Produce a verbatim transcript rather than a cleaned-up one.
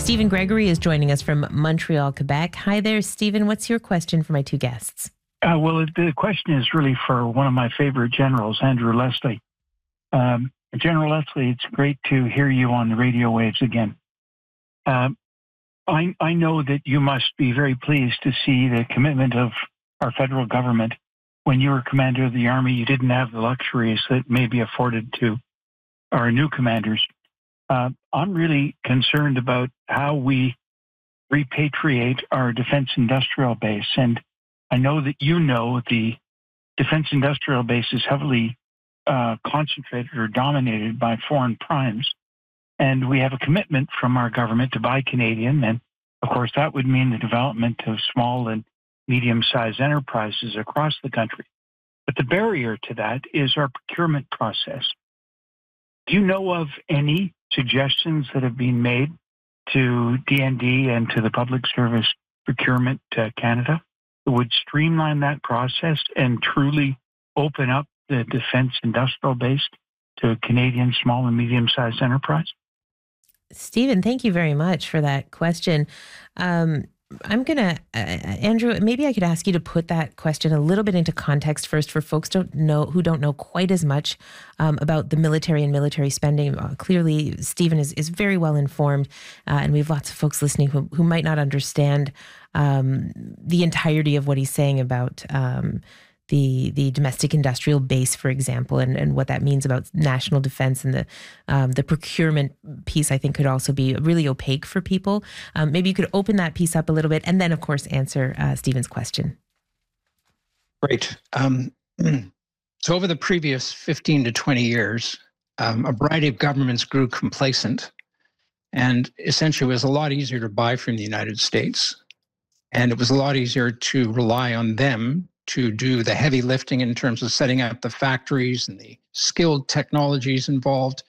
Stephen Gregory is joining us from Montreal, Quebec. Hi there, Stephen. What's your question for my two guests? Uh, well, the question is really for one of my favorite generals, Andrew Leslie. Um, General Leslie, it's great to hear you on the radio waves again. Um, I, I know that you must be very pleased to see the commitment of our federal government. When you were commander of the Army, you didn't have the luxuries that may be afforded to our new commanders. Uh, I'm really concerned about how we repatriate our defense industrial base. And I know that you know the defense industrial base is heavily uh, concentrated or dominated by foreign primes. And we have a commitment from our government to buy Canadian. And of course, that would mean the development of small and medium-sized enterprises across the country. But the barrier to that is our procurement process. Do you know of any suggestions that have been made to D N D and to the Public Service Procurement uh, Canada that would streamline that process and truly open up the defense industrial base to Canadian small and medium-sized enterprise? Stephen, thank you very much for that question. Um, I'm going to, uh, Andrew, maybe I could ask you to put that question a little bit into context first for folks don't know who don't know quite as much um, about the military and military spending. Uh, clearly, Stephen is, is very well informed, uh, and we have lots of folks listening who, who might not understand um, the entirety of what he's saying about um, the the domestic industrial base, for example, and, and what that means about national defense, and the um, the procurement piece, I think, could also be really opaque for people. Um, maybe you could open that piece up a little bit, and then, of course, answer uh, Stephen's question. Great. Um, so over the previous fifteen to twenty years, um, a variety of governments grew complacent, and essentially it was a lot easier to buy from the United States, and it was a lot easier to rely on them to do the heavy lifting in terms of setting up the factories and the skilled technologies involved.